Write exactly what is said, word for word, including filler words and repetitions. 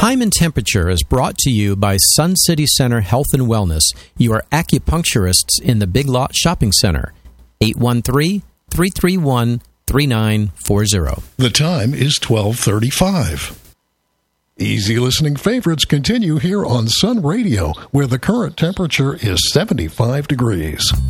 Time and Temperature is brought to you by Sun City Center Health and Wellness, your acupuncturists in the Big Lot Shopping Center. eight one three, three three one, three nine four zero. The time is twelve thirty-five. Easy listening favorites continue here on Sun Radio, where the current temperature is seventy-five degrees.